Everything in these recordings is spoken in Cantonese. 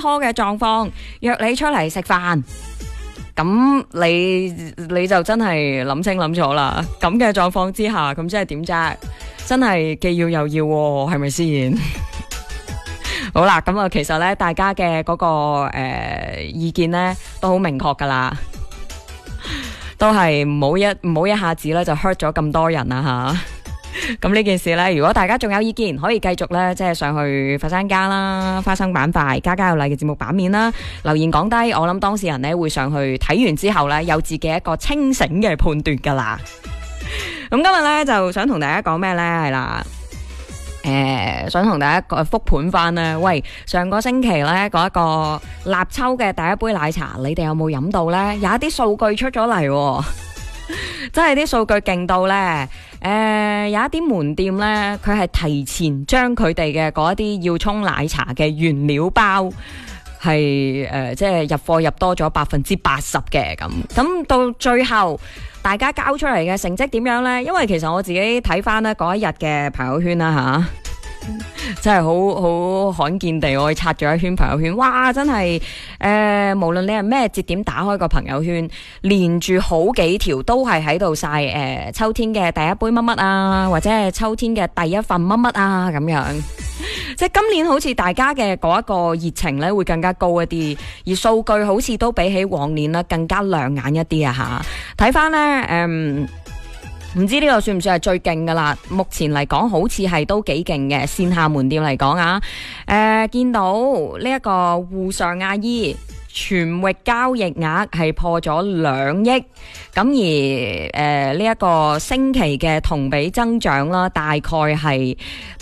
拖嘅狀況，約你出嚟食飯，咁你就真係諗清諗楚啦。咁嘅狀況之下，咁即係點啫？真係既要又要喎，係咪先？好啦，咁啊，其實咧，大家嘅嗰個意見咧都好明確噶啦，都係唔好一下子咧就 hurt 咗咁多人啊吓。咁呢件事呢，如果大家仲有意見，可以繼續呢，即係上去佛山家啦、花生板塊、家家有禮嘅節目版面啦，留言講低，我諗當事人呢會上去睇完之後呢，有自己一個清醒嘅判斷噶啦。咁今日呢，就想同大家講咩呢？係啦，想同大家復盤翻呢。喂，上個星期呢，嗰一個立秋嘅第一杯奶茶，你哋有冇飲到呢？有一啲數據出咗嚟喎。真係啲數據勁到呢。有一啲門店呢，佢係提前將佢哋嘅嗰一啲要沖奶茶嘅原料包係即係入貨入多咗80%嘅咁到最後大家交出嚟嘅成績點樣呢？因為其實我自己睇翻呢嗰一日嘅朋友圈啦吓。真係好罕見地，我刷咗一圈朋友圈，哇！真係無論你係咩節點打開個朋友圈，連住好幾條都係喺度晒秋天嘅第一杯乜乜啊，或者係秋天嘅第一份乜乜啊咁樣。即係今年好似大家嘅嗰一個熱情咧會更加高一啲，而數據好似都比起往年咧更加亮眼一啲啊吓。睇翻呢。唔知呢個算唔算係最勁噶啦？目前嚟講，好似係都幾勁嘅線下門店嚟講啊。見到呢一個戶上阿姨全域交易額係破咗2億，咁而呢一個星期嘅同比增長啦，大概係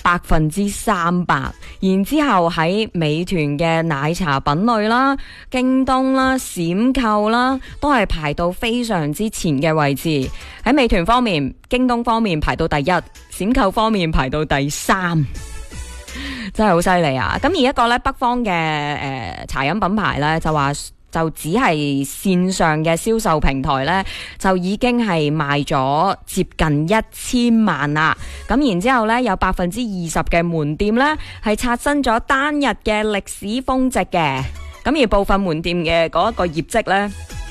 300%。然之後喺美團嘅奶茶品類啦、京東啦、閃購啦，都係排到非常之前嘅位置。喺美團方面，京東方面排到第1，閃購方面排到第3。真係好犀利啊！咁而一個咧北方嘅茶飲品牌咧就話，就只係線上嘅銷售平台咧，就已經係賣咗接近1000萬啦。咁然之後咧，有20%嘅門店咧係刷新咗單日嘅歷史峰值嘅。咁而部分門店嘅嗰一個業績咧，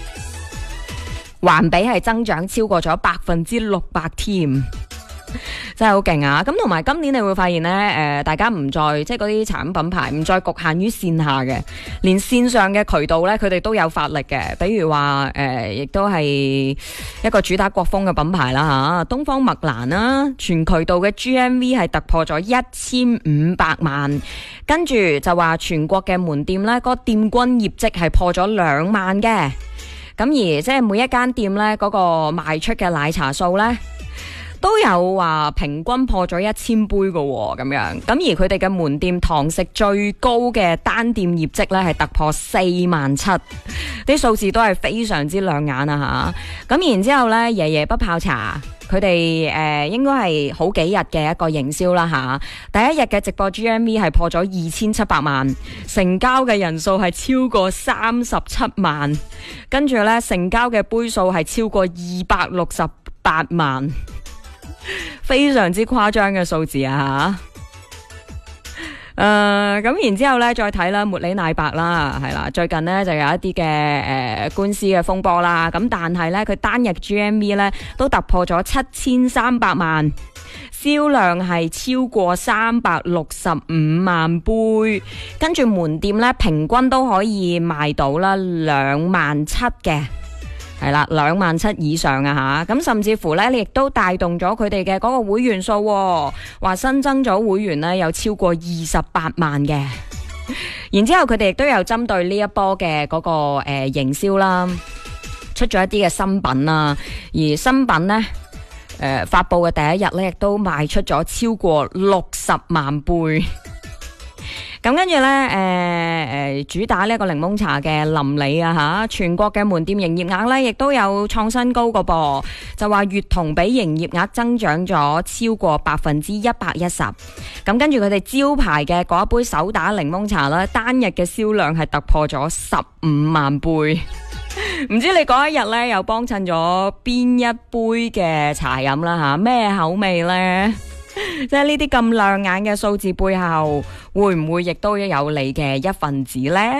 環比係增長超過咗600%添。真係好勁啊！咁同埋今年你會發現呢，大家唔再即係嗰啲茶飲品牌唔再局限於線下嘅，連線上嘅渠道呢，佢哋都有發力嘅。比如話亦都係一個主打國風嘅品牌啦吓，東方麥蘭啦，全渠道嘅 GMV 係突破咗1500萬，跟住就話全國嘅門店呢，個店均業績係破咗2萬嘅。咁而即係每一間店呢，嗰個賣出嘅奶茶數呢，都有話平均破咗1000杯㗎喎，咁樣。咁而佢哋嘅門店堂食最高嘅單店業績咧係突破47000，啲數字都係非常之亮眼啊吓。咁然之後咧，爺爺不泡茶，佢哋應該係好幾日嘅一個營銷啦吓。第一日嘅直播 GMV 係破咗2700萬，成交嘅人數係超過37萬，跟住咧成交嘅杯數係超過268萬。非常之誇張嘅數字啊吓，咁然之後咧再睇啦，茉莉奶白啦，係啦，最近呢就有一啲嘅官司嘅風波啦，咁但係咧佢單日 GMV 咧都突破咗7300萬，銷量係超過365萬杯，跟住門店咧平均都可以賣到啦27000嘅。係啦，27000以上啊吓，咁甚至乎咧，你亦都帶動咗佢哋嘅嗰個會員數，話新增咗會員咧有超過28萬嘅。然之後佢哋亦都有針對呢一波嘅嗰個營銷啦，出咗一啲嘅新品啦，而新品呢，發佈嘅第一日咧，亦都賣出咗超過60萬杯。咁跟住咧，主打呢一個檸檬茶嘅林李啊吓，全國嘅門店營業額咧亦都有創新高個噃，就話月同比營業額增長咗超過110%。咁跟住佢哋招牌嘅嗰一杯手打檸檬茶咧，單日嘅銷量係突破咗15萬杯。唔知你嗰一日咧又幫襯咗邊一杯嘅茶飲啦吓，咩口味咧？即係呢啲咁亮眼嘅數字背後，會唔會亦都有你嘅一份子呢？